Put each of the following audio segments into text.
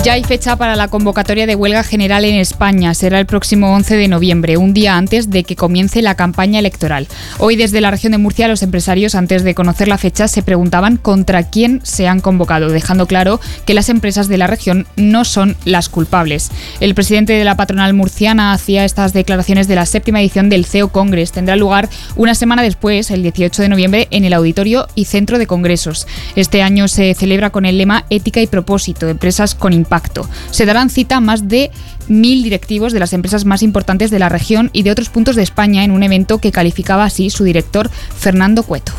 Ya hay fecha para la convocatoria de huelga general en España. Será el próximo 11 de noviembre, un día antes de que comience la campaña electoral. Hoy, desde la región de Murcia, los empresarios, antes de conocer la fecha, se preguntaban contra quién se han convocado, dejando claro que las empresas de la región no son las culpables. El presidente de la patronal murciana hacía estas declaraciones de la 7ª edición del CEO Congress. Tendrá lugar una semana después, el 18 de noviembre, en el Auditorio y Centro de Congresos. Este año se celebra con el lema Ética y propósito, empresas con impacto. Se darán cita a más de 1.000 directivos de las empresas más importantes de la región y de otros puntos de España en un evento que calificaba así su director Fernando Cueto.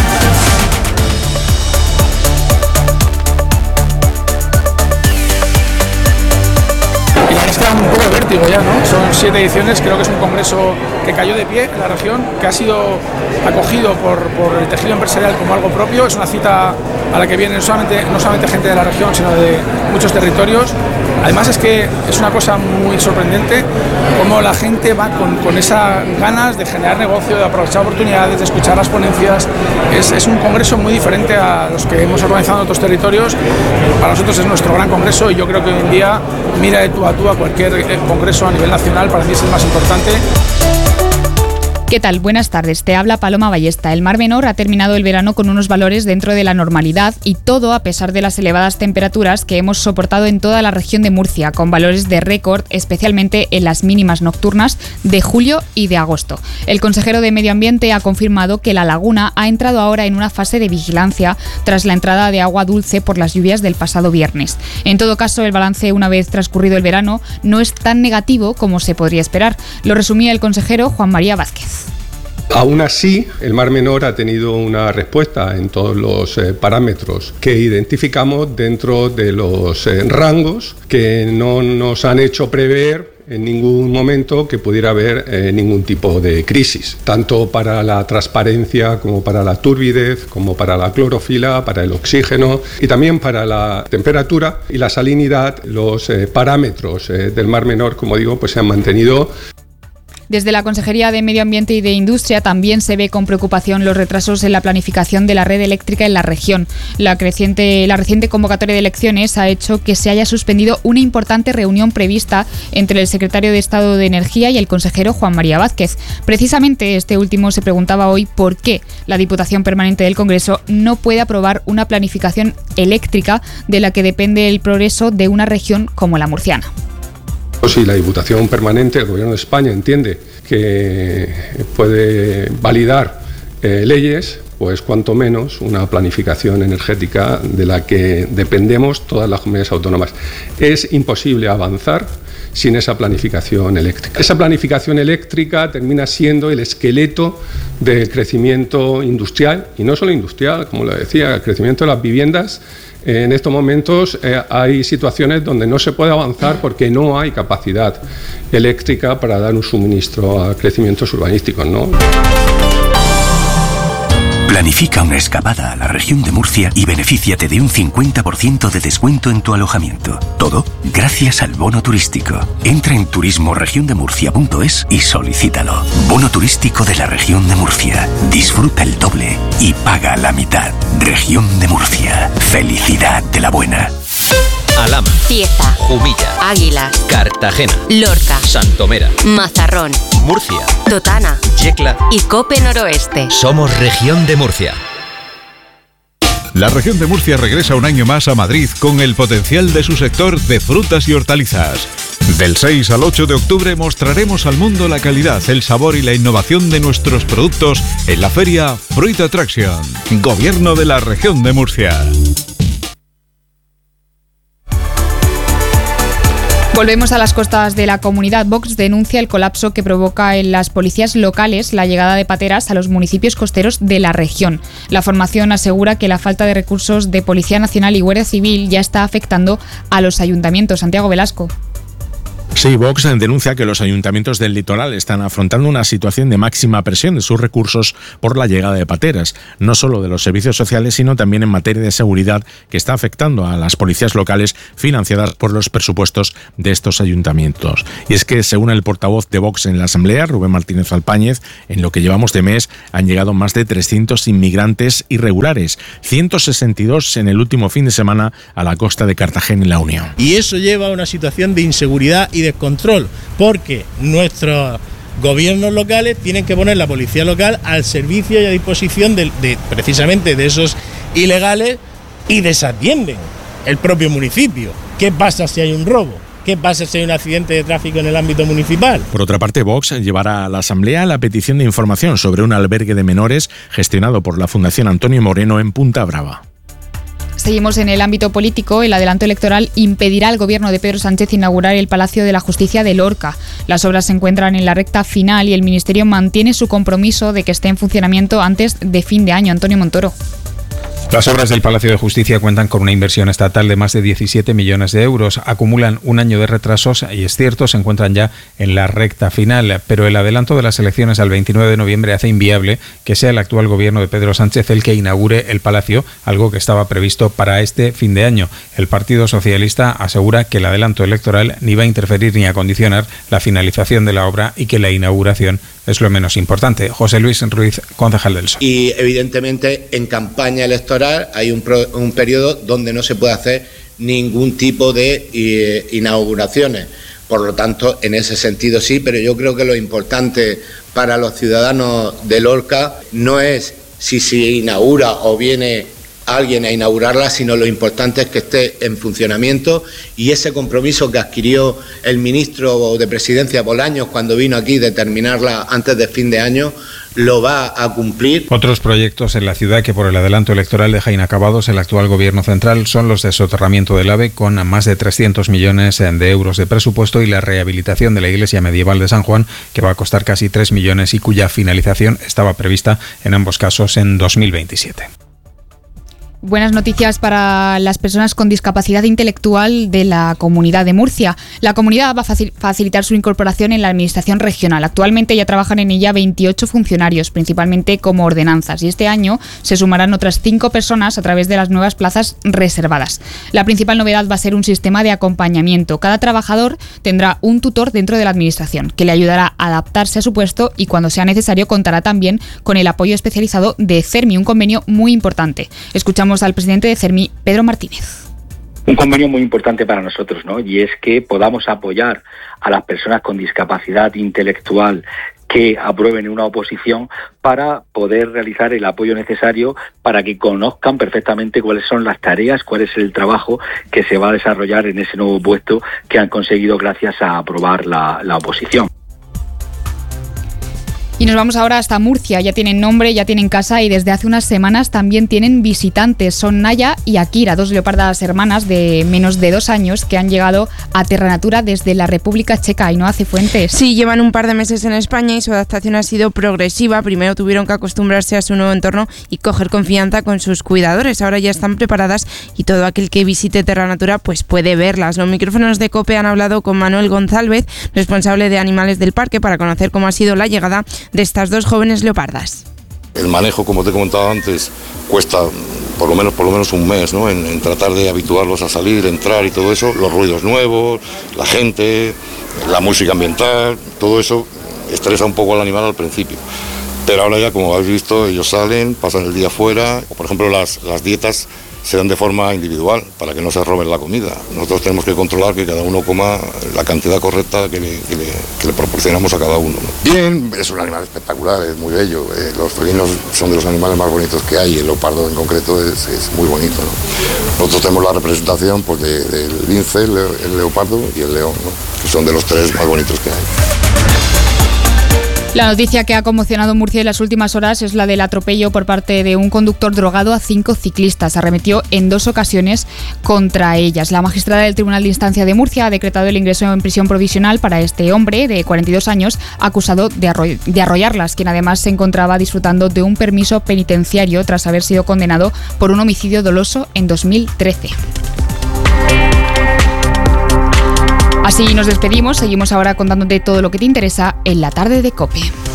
Está un poco de vértigo ya, ¿no? Son 7 ediciones, creo que es un congreso que cayó de pie en la región, que ha sido acogido por el tejido empresarial como algo propio. Es una cita a la que viene no solamente gente de la región, sino de muchos territorios. Además es que es una cosa muy sorprendente cómo la gente va con esas ganas de generar negocio, de aprovechar oportunidades, de escuchar las ponencias. Es un congreso muy diferente a los que hemos organizado en otros territorios. Para nosotros es nuestro gran congreso y yo creo que hoy en día mira de tú a cualquier congreso a nivel nacional, para mí es el más importante. ¿Qué tal? Buenas tardes. Te habla Paloma Ballesta. El Mar Menor ha terminado el verano con unos valores dentro de la normalidad y todo a pesar de las elevadas temperaturas que hemos soportado en toda la región de Murcia, con valores de récord, especialmente en las mínimas nocturnas de julio y de agosto. El consejero de Medio Ambiente ha confirmado que la laguna ha entrado ahora en una fase de vigilancia tras la entrada de agua dulce por las lluvias del pasado viernes. En todo caso, el balance una vez transcurrido el verano no es tan negativo como se podría esperar. Lo resumía el consejero Juan María Vázquez. Aún así, el Mar Menor ha tenido una respuesta en todos los parámetros que identificamos dentro de los rangos que no nos han hecho prever en ningún momento que pudiera haber ningún tipo de crisis, tanto para la transparencia como para la turbidez, como para la clorofila, para el oxígeno y también para la temperatura y la salinidad. Los parámetros del Mar Menor, como digo, pues se han mantenido. Desde la Consejería de Medio Ambiente y de Industria también se ve con preocupación los retrasos en la planificación de la red eléctrica en la región. La reciente convocatoria de elecciones ha hecho que se haya suspendido una importante reunión prevista entre el secretario de Estado de Energía y el consejero Juan María Vázquez. Precisamente este último se preguntaba hoy por qué la Diputación Permanente del Congreso no puede aprobar una planificación eléctrica de la que depende el progreso de una región como la murciana. Si la Diputación Permanente, el Gobierno de España, entiende que puede validar leyes, pues cuanto menos una planificación energética de la que dependemos todas las comunidades autónomas. Es imposible avanzar sin esa planificación eléctrica. Esa planificación eléctrica termina siendo el esqueleto del crecimiento industrial, y no solo industrial, como lo decía, el crecimiento de las viviendas. En estos momentos hay situaciones donde no se puede avanzar porque no hay capacidad eléctrica para dar un suministro a crecimientos urbanísticos, ¿no? Planifica una escapada a la región de Murcia y benefíciate de un 50% de descuento en tu alojamiento. Todo gracias al bono turístico. Entra en turismoregiondemurcia.es y solicítalo. Bono turístico de la región de Murcia. Disfruta el doble y paga la mitad. Región de Murcia. Felicidad de la buena. Alhama, Cieza, Jumilla, Águila, Cartagena, Lorca, Santomera, Mazarrón, Murcia, Totana, Yecla y Cope Noroeste. Somos Región de Murcia. La región de Murcia regresa un año más a Madrid con el potencial de su sector de frutas y hortalizas. Del 6 al 8 de octubre mostraremos al mundo la calidad, el sabor y la innovación de nuestros productos en la feria Fruit Attraction. Gobierno de la región de Murcia. Volvemos a las costas de la comunidad. Vox denuncia el colapso que provoca en las policías locales la llegada de pateras a los municipios costeros de la región. La formación asegura que la falta de recursos de Policía Nacional y Guardia Civil ya está afectando a los ayuntamientos. Santiago Velasco. Sí, Vox denuncia que los ayuntamientos del litoral están afrontando una situación de máxima presión de sus recursos por la llegada de pateras, no solo de los servicios sociales, sino también en materia de seguridad, que está afectando a las policías locales financiadas por los presupuestos de estos ayuntamientos. Y es que, según el portavoz de Vox en la Asamblea, Rubén Martínez Alpáñez, en lo que llevamos de mes han llegado más de 300 inmigrantes irregulares, 162 en el último fin de semana a la costa de Cartagena y La Unión. Y eso lleva a una situación de inseguridad y de control, porque nuestros gobiernos locales tienen que poner la policía local al servicio y a disposición precisamente de esos ilegales, y desatienden el propio municipio. ¿Qué pasa si hay un robo? ¿Qué pasa si hay un accidente de tráfico en el ámbito municipal? Por otra parte, Vox llevará a la Asamblea la petición de información sobre un albergue de menores gestionado por la Fundación Antonio Moreno en Punta Brava. Seguimos en el ámbito político. El adelanto electoral impedirá al gobierno de Pedro Sánchez inaugurar el Palacio de la Justicia de Lorca. Las obras se encuentran en la recta final y el Ministerio mantiene su compromiso de que esté en funcionamiento antes de fin de año. Antonio Montoro. Las obras del Palacio de Justicia cuentan con una inversión estatal de más de 17 millones de euros. Acumulan un año de retrasos y, es cierto, se encuentran ya en la recta final. Pero el adelanto de las elecciones al 29 de noviembre hace inviable que sea el actual gobierno de Pedro Sánchez el que inaugure el Palacio, algo que estaba previsto para este fin de año. El Partido Socialista asegura que el adelanto electoral ni va a interferir ni a condicionar la finalización de la obra y que la inauguración es lo menos importante. José Luis Ruiz, concejal del PSOE. Y evidentemente en campaña electoral hay un periodo donde no se puede hacer ningún tipo de inauguraciones. Por lo tanto, en ese sentido sí, pero yo creo que lo importante para los ciudadanos de Lorca no es si se inaugura o viene alguien a inaugurarla, sino lo importante es que esté en funcionamiento, y ese compromiso que adquirió el ministro de Presidencia Bolaños cuando vino aquí de terminarla antes de fin de año, lo va a cumplir. Otros proyectos en la ciudad que por el adelanto electoral deja inacabados el actual gobierno central son los de soterramiento del AVE, con más de 300 millones de euros de presupuesto, y la rehabilitación de la iglesia medieval de San Juan, que va a costar casi 3 millones y cuya finalización estaba prevista en ambos casos en 2027. Buenas noticias para las personas con discapacidad intelectual de la Comunidad de Murcia. La comunidad va a facilitar su incorporación en la administración regional. Actualmente ya trabajan en ella 28 funcionarios, principalmente como ordenanzas, y este año se sumarán otras 5 personas a través de las nuevas plazas reservadas. La principal novedad va a ser un sistema de acompañamiento. Cada trabajador tendrá un tutor dentro de la administración que le ayudará a adaptarse a su puesto, y cuando sea necesario contará también con el apoyo especializado de CERMI, un convenio muy importante. Escuchamos al presidente de CERMI, Pedro Martínez. Un convenio muy importante para nosotros, ¿no? Y es que podamos apoyar a las personas con discapacidad intelectual que aprueben una oposición para poder realizar el apoyo necesario para que conozcan perfectamente cuáles son las tareas, cuál es el trabajo que se va a desarrollar en ese nuevo puesto que han conseguido gracias a aprobar la oposición. Y nos vamos ahora hasta Murcia. Ya tienen nombre, ya tienen casa, y desde hace unas semanas también tienen visitantes. Son Naya y Akira, 2 leopardas hermanas de menos de 2 años que han llegado a Terra Natura desde la República Checa. Ainhoa Cifuentes. Sí, llevan un par de meses en España y su adaptación ha sido progresiva. Primero tuvieron que acostumbrarse a su nuevo entorno y coger confianza con sus cuidadores. Ahora ya están preparadas y todo aquel que visite Terra Natura pues puede verlas. Los micrófonos de COPE han hablado con Manuel González, responsable de animales del parque, para conocer cómo ha sido la llegada de estas 2 jóvenes leopardas. El manejo, como te he comentado antes, cuesta por lo menos un mes, ¿no? En tratar de habituarlos a salir, entrar y todo eso, los ruidos nuevos, la gente, la música ambiental, todo eso estresa un poco al animal al principio. Pero ahora ya, como habéis visto, ellos salen, pasan el día fuera, o por ejemplo las dietas se dan de forma individual para que no se roben la comida. Nosotros tenemos que controlar que cada uno coma la cantidad correcta que le proporcionamos a cada uno, ¿no? Bien, es un animal espectacular, es muy bello. Los felinos son de los animales más bonitos que hay, el leopardo en concreto es muy bonito, ¿no? Nosotros tenemos la representación pues, del lince, el leopardo y el león, ¿no? Que son de los 3 más bonitos que hay. La noticia que ha conmocionado Murcia en las últimas horas es la del atropello por parte de un conductor drogado a 5 ciclistas. Arremetió en 2 ocasiones contra ellas. La magistrada del Tribunal de Instancia de Murcia ha decretado el ingreso en prisión provisional para este hombre de 42 años acusado de arrollarlas, quien además se encontraba disfrutando de un permiso penitenciario tras haber sido condenado por un homicidio doloso en 2013. Así nos despedimos, seguimos ahora contándote todo lo que te interesa en la tarde de COPE.